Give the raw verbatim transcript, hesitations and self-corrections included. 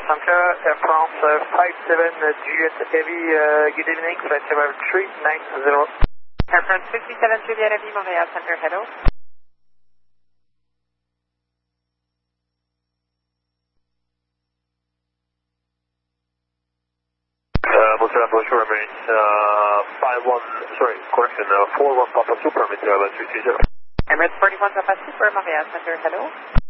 Center, Air France uh, five seven uh, Juliet Heavy, uh, good evening, flight level three nine zero. Air France fifty-seven Juliet Heavy, Montreal Center, hello. Uh, Montreal Bonjour, remain uh, five one, sorry, correction, uh, four one Papa Super, Montreal three three zero. Emirates forty-one Papa Super, Montreal Center, hello.